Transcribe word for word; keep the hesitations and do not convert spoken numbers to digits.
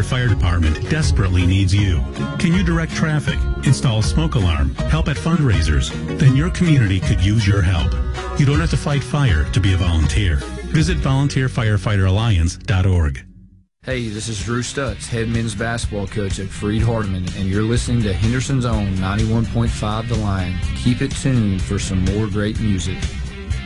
Volunteer Fire Department desperately needs you. Can you direct traffic, install a smoke alarm, help at fundraisers? Then your community could use your help. You don't have to fight fire to be a volunteer. Visit volunteer firefighter alliance dot org. Hey, this is Drew Stutz, head men's basketball coach at Freed Hardeman, and you're listening to Henderson's Own ninety-one point five The Lion. Keep it tuned for some more great music.